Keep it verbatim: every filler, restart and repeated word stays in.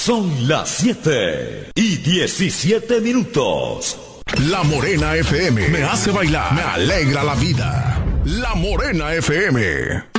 Son las siete y diecisiete minutos. La Morena F M me hace bailar, me alegra la vida. La Morena F M.